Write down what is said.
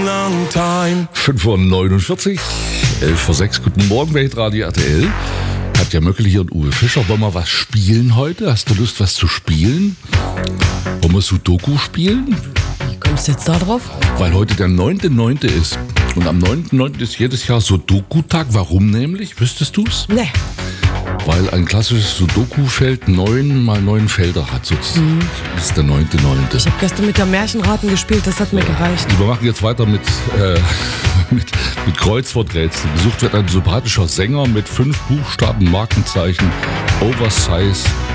long time. 5:49 Uhr, 11:06 Uhr. Guten Morgen, Weltradio RTL. Katja Möckel hier und Uwe Fischer. Wollen wir was spielen heute? Hast du Lust, was zu spielen? Wollen wir Sudoku spielen? Wie kommst du jetzt da drauf? Weil heute der 9.9. ist. Und am 9.9. ist jedes Jahr Sudoku-Tag. Warum nämlich? Wüsstest du's? Nee. Weil ein klassisches Sudoku-Feld 9 mal 9 Felder hat sozusagen. Das ist der 9.9. Ich habe gestern mit der Märchenraten gespielt, das hat mir gereicht. Wir machen jetzt weiter mit Kreuzworträtseln. Gesucht wird ein sympathischer Sänger mit 5 Buchstaben, Markenzeichen, Oversize